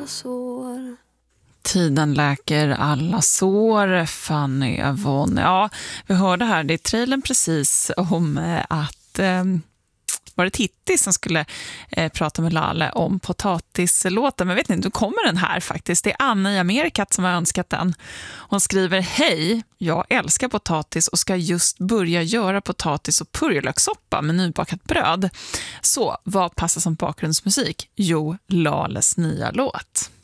sår. Tiden läker alla sår, Fanny Avon. Ja, vi hörde här, det är trailern precis om att var det Titti som skulle prata med Laleh om potatislåten. Men vet ni, då kommer den här faktiskt. Det är Anna i Amerikat som har önskat den. Hon skriver: hej, jag älskar potatis och ska just börja göra potatis- och purjolökssoppa med nybakat bröd. Så vad passar som bakgrundsmusik? Jo, Lalehs nya låt.